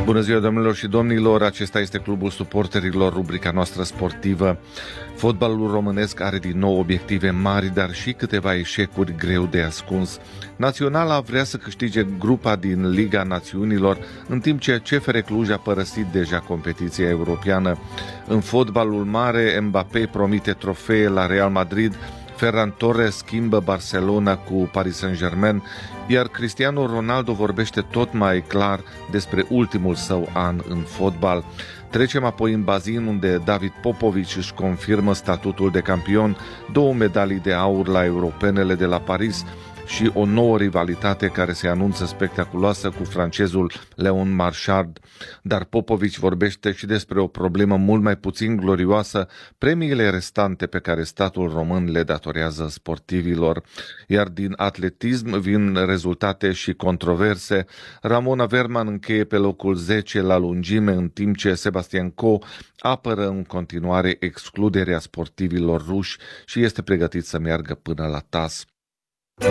Bună ziua, domnilor și domnilor, acesta este Clubul Suporterilor, rubrica noastră sportivă. Fotbalul românesc are din nou obiective mari, dar și câteva eșecuri greu de ascuns. Naționala vrea să câștige grupa din Liga Națiunilor, în timp ce CFR Cluj a părăsit deja competiția europeană. În fotbalul mare, Mbappé promite trofee la Real Madrid, Ferran Torres schimbă Barcelona cu Paris Saint-Germain, iar Cristiano Ronaldo vorbește tot mai clar despre ultimul său an în fotbal. Trecem apoi în bazin, unde David Popovici își confirmă statutul de campion, 2 medalii de aur la europenele de la Paris și o nouă rivalitate care se anunță spectaculoasă cu francezul Leon Marchand. Dar Popovici vorbește și despre o problemă mult mai puțin glorioasă, premiile restante pe care statul român le datorează sportivilor. Iar din atletism vin rezultate și controverse. Ramona Verman încheie pe locul 10 la lungime, în timp ce Sebastian Coe apără în continuare excluderea sportivilor ruși și este pregătit să meargă până la TAS.